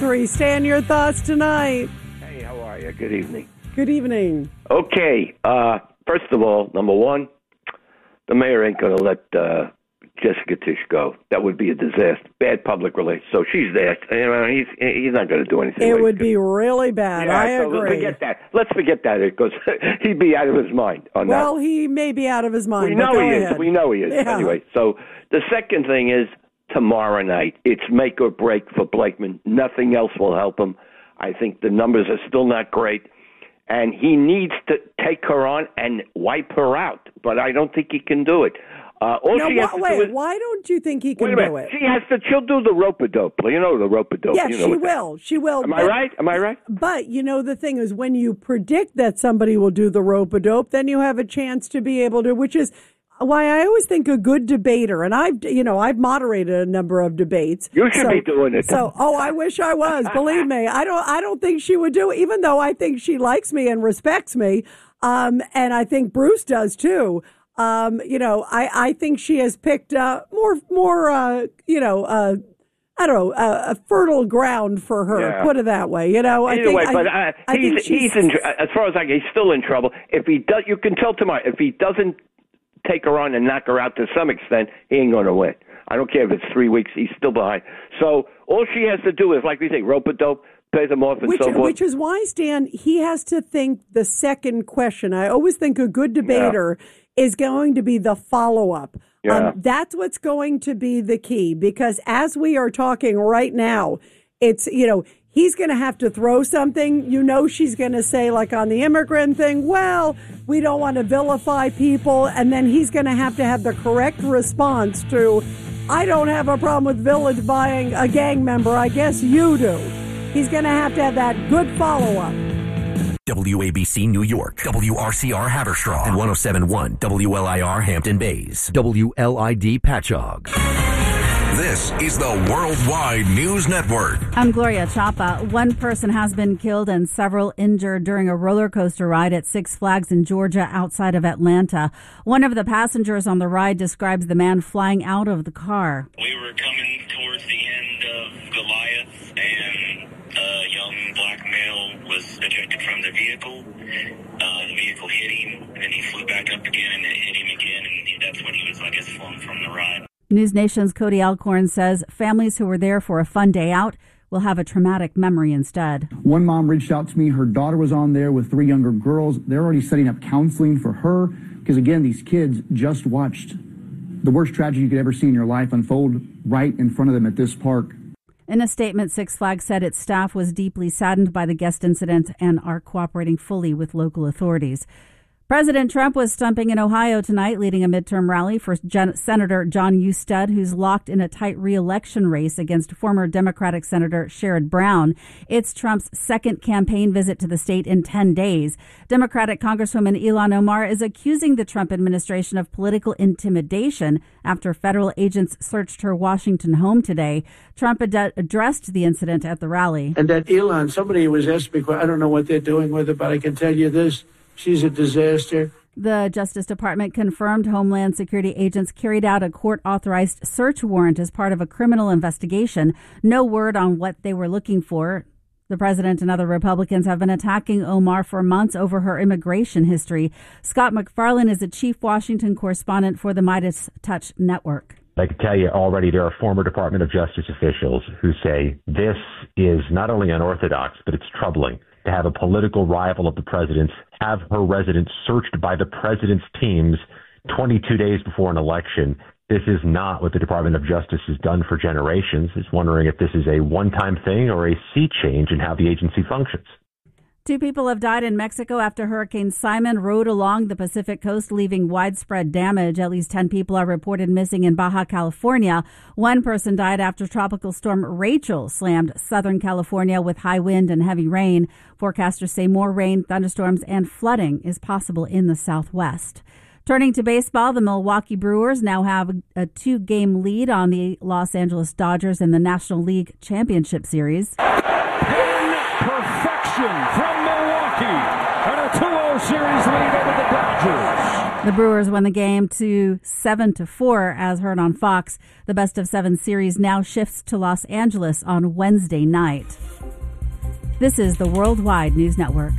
Stan, your thoughts tonight. Hey, how are you? Good evening. Good evening. Okay, first of all, number one, the mayor ain't going to let Jessica Tisch go. That would be a disaster. Bad public relations. So she's there. He's not going to do anything. It would be really bad. Yeah, I agree. Forget that. Let's forget that because he'd be out of his mind on that. Well, he may be out of his mind. We know he is. We know he is. Yeah. Anyway, so the second thing is tomorrow night. It's make or break for Blakeman. Nothing else will help him. I think the numbers are still not great. And he needs to take her on and wipe her out. But I don't think he can do it. Why don't you think he can do it? She'll do the rope-a-dope. You know the rope-a-dope. Yeah, she will. She will. Am I right? But, the thing is, when you predict that somebody will do the rope-a-dope, then you have a chance to be able to, which is why I always think a good debater, and I've moderated a number of debates. You should be doing it. I wish I was. Believe me, I don't think she would do it, even though I think she likes me and respects me, and I think Bruce does too. I think she has picked more a fertile ground for her. Yeah. Put it that way. As far as he's still in trouble. If he does, you can tell tomorrow. If he doesn't take her on and knock her out to some extent, he ain't going to win. I don't care if it's 3 weeks. He's still behind. So all she has to do is, like we say, rope-a-dope, pay them off, and so forth. Which is why, Stan, he has to think the second question. I always think a good debater is going to be the follow-up. Yeah. That's what's going to be the key, because as we are talking right now, it's, he's going to have to throw something. She's going to say, like on the immigrant thing, well, we don't want to vilify people. And then he's going to have the correct response to, I don't have a problem with vilifying a gang member. I guess you do. He's going to have that good follow-up. WABC New York, WRCR Haverstraw, and 107.1 WLIR Hampton Bays, WLID Patchogue. This is the Worldwide News Network. I'm Gloria Chapa. One person has been killed and several injured during a roller coaster ride at Six Flags in Georgia outside of Atlanta. One of the passengers on the ride describes the man flying out of the car. We were coming towards the end of Goliath, and a young black male was ejected from the vehicle. The vehicle hit him, and then he flew back up again, and it hit him again, and that's when he was, flung from the ride. News Nation's Cody Alcorn says families who were there for a fun day out will have a traumatic memory instead. One mom reached out to me. Her daughter was on there with 3 younger girls. They're already setting up counseling for her because, again, these kids just watched the worst tragedy you could ever see in your life unfold right in front of them at this park. In a statement, Six Flags said its staff was deeply saddened by the guest incident and are cooperating fully with local authorities. President Trump was stumping in Ohio tonight, leading a midterm rally for Senator John Husted, who's locked in a tight re-election race against former Democratic Senator Sherrod Brown. It's Trump's second campaign visit to the state in 10 days. Democratic Congresswoman Ilhan Omar is accusing the Trump administration of political intimidation after federal agents searched her Washington home today. Trump addressed the incident at the rally. And that Ilhan, somebody was asking me, I don't know what they're doing with her, but I can tell you this. She's a disaster. The Justice Department confirmed Homeland Security agents carried out a court-authorized search warrant as part of a criminal investigation. No word on what they were looking for. The president and other Republicans have been attacking Omar for months over her immigration history. Scott McFarlane is the chief Washington correspondent for the Midas Touch Network. I can tell you already there are former Department of Justice officials who say this is not only unorthodox, but it's troubling to have a political rival of the president's have her residence searched by the president's teams 22 days before an election. This is not what the Department of Justice has done for generations. It's wondering if this is a one-time thing or a sea change in how the agency functions. 2 people have died in Mexico after Hurricane Simon rode along the Pacific coast, leaving widespread damage. At least 10 people are reported missing in Baja California. One person died after Tropical Storm Rachel slammed Southern California with high wind and heavy rain. Forecasters say more rain, thunderstorms, and flooding is possible in the Southwest. Turning to baseball, the Milwaukee Brewers now have a 2-game lead on the Los Angeles Dodgers in the National League Championship Series. Perfection from Milwaukee. and a 2-0 series lead over the Dodgers. The Brewers won the game to 7-4, as heard on Fox. The best-of-7 series now shifts to Los Angeles on Wednesday night. This is the Worldwide News Network.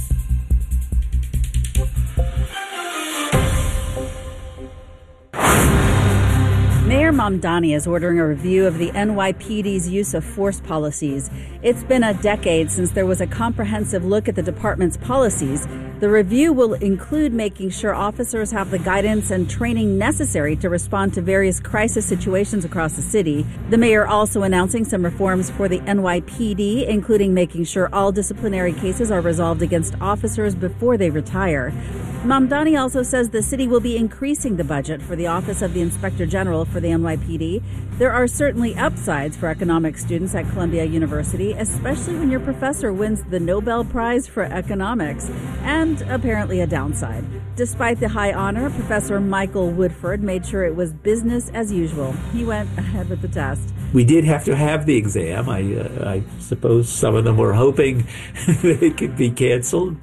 Mayor Mamdani is ordering a review of the NYPD's use of force policies. It's been a decade since there was a comprehensive look at the department's policies. The review will include making sure officers have the guidance and training necessary to respond to various crisis situations across the city. The mayor also announcing some reforms for the NYPD, including making sure all disciplinary cases are resolved against officers before they retire. Mamdani also says the city will be increasing the budget for the Office of the Inspector General for the NYPD. There are certainly upsides for economics students at Columbia University, especially when your professor wins the Nobel Prize for Economics, and apparently a downside. Despite the high honor, Professor Michael Woodford made sure it was business as usual. He went ahead with the test. We did have to have the exam. I suppose some of them were hoping it could be canceled.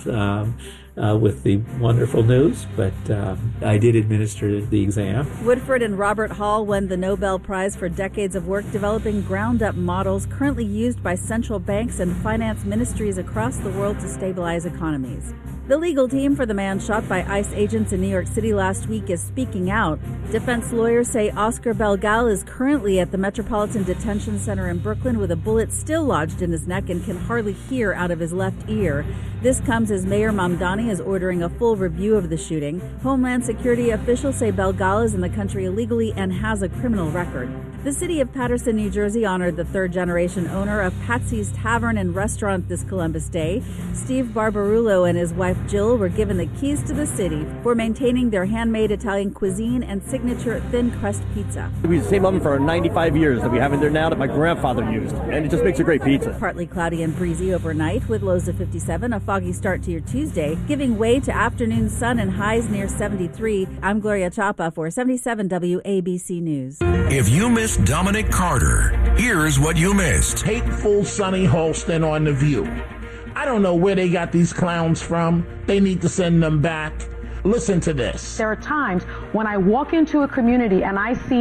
With the wonderful news, but I did administer the exam. Woodford and Robert Hall won the Nobel Prize for decades of work developing ground-up models currently used by central banks and finance ministries across the world to stabilize economies. The legal team for the man shot by ICE agents in New York City last week is speaking out. Defense lawyers say Oscar Belgal is currently at the Metropolitan Detention Center in Brooklyn with a bullet still lodged in his neck and can hardly hear out of his left ear. This comes as Mayor Mamdani is ordering a full review of the shooting. Homeland Security officials say Belgal is in the country illegally and has a criminal record. The city of Paterson, New Jersey honored the third-generation owner of Patsy's Tavern and Restaurant this Columbus Day. Steve Barbarulo and his wife Jill were given the keys to the city for maintaining their handmade Italian cuisine and signature thin crust pizza. We use the same oven for 95 years that we have in there now that my grandfather used, and it just makes a great pizza. Partly cloudy and breezy overnight with lows of 57, a foggy start to your Tuesday, giving way to afternoon sun and highs near 73. I'm Gloria Chapa for 77 WABC News. If you missed Dominic Carter, here's what you missed. Hateful Sonny Holston on The View. I don't know where they got these clowns from. They need to send them back. Listen to this. There are times when I walk into a community and I see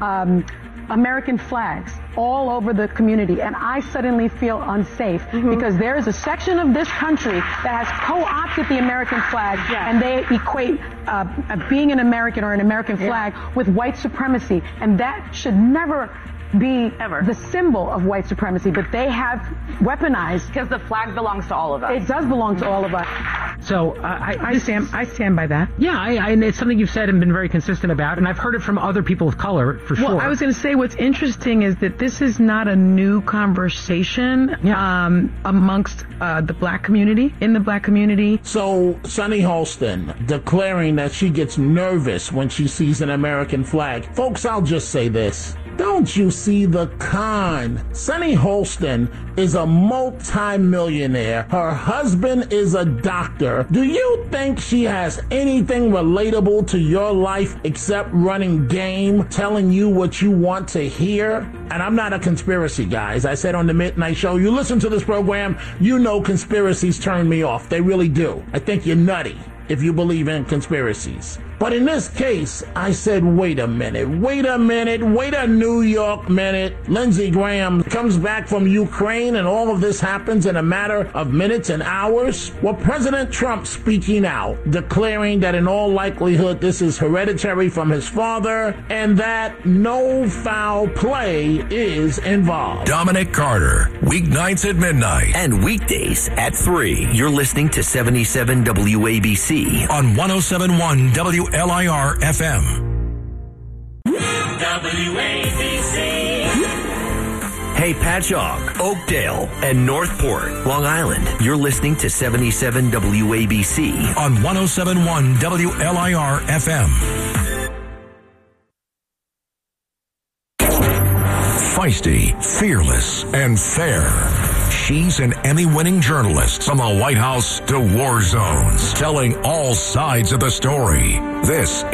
American flags all over the community, and I suddenly feel unsafe because there is a section of this country that has co-opted the American flag, and they equate being an American or an American flag with white supremacy, and that should never be the symbol of white supremacy, but they have weaponized. Because the flag belongs to all of us. It does belong to all of us. So I stand by that. Yeah, and it's something you've said and been very consistent about, and I've heard it from other people of color for sure. Well, I was going to say what's interesting is that this is not a new conversation amongst the black community, in the black community. So Sonny Holston declaring that she gets nervous when she sees an American flag. Folks, I'll just say this. Don't you see the con? Sonny Holston is a multi-millionaire. Her husband is a doctor. Do you think she has anything relatable to your life except running game, telling you what you want to hear? And I'm not a conspiracy guy. As I said on the Midnight Show, you listen to this program, you know conspiracies turn me off. They really do. I think you're nutty if you believe in conspiracies. But in this case, I said, wait a New York minute. Lindsey Graham comes back from Ukraine and all of this happens in a matter of minutes and hours. Well, President Trump speaking out, declaring that in all likelihood this is hereditary from his father and that no foul play is involved. Dominic Carter, weeknights at midnight and weekdays at 3. You're listening to 77 WABC on 107.1 WLIR FM. WABC. Hey, Patchogue, Oakdale, and Northport, Long Island. You're listening to 77 WABC on 107.1 WLIR FM. Feisty, fearless, and fair. She's an Emmy-winning journalist from the White House to war zones, telling all sides of the story. This